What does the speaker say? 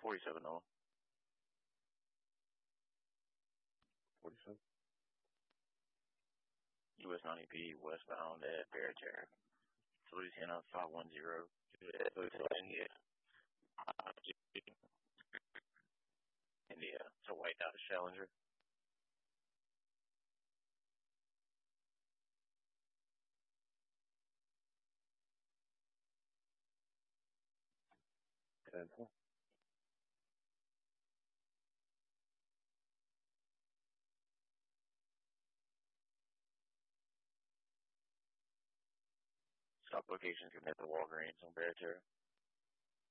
47 on. 47. US 90P westbound at Barrett. Louisiana 510. India. India. It's a white Dodge Challenger. Stop location commit the Walgreens on Barrett.